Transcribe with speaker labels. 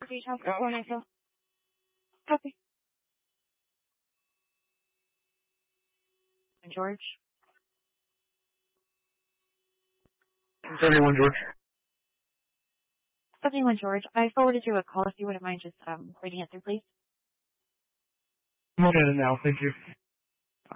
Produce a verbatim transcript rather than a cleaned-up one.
Speaker 1: Details got one, I feel. Copy. George?
Speaker 2: seventy-one, George.
Speaker 1: seventy-one, George. I forwarded you a call if you wouldn't mind just um reading it through, please.
Speaker 2: I'm looking at it now, thank you.